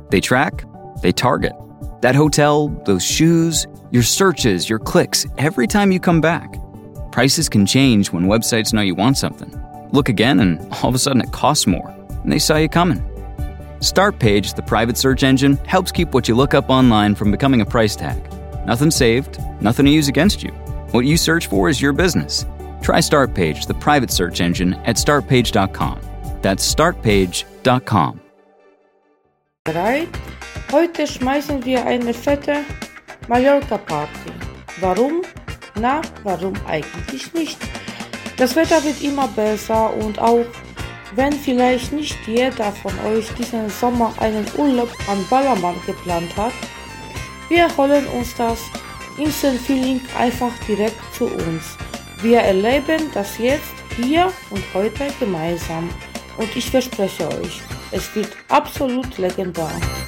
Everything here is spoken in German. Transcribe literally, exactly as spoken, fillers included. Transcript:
They track, they target. That hotel, those shoes, your searches, your clicks, every time you come back. Prices can change when websites know you want something. Look again and all of a sudden it costs more, and they saw you coming. Startpage, the private search engine, helps keep what you look up online from becoming a price tag. Nothing saved, nothing to use against you. What you search for is your business. Try Startpage, the private search engine, at startpage dot com. That's startpage dot com. Bereit? Heute schmeißen wir eine fette Mallorca-Party. Warum? Na, warum eigentlich nicht? Das Wetter wird immer besser und auch wenn vielleicht nicht jeder von euch diesen Sommer einen Urlaub an Ballermann geplant hat, wir holen uns das Instant-Feeling einfach direkt zu uns. Wir erleben das jetzt, hier und heute gemeinsam und ich verspreche euch, es wird absolut legendär.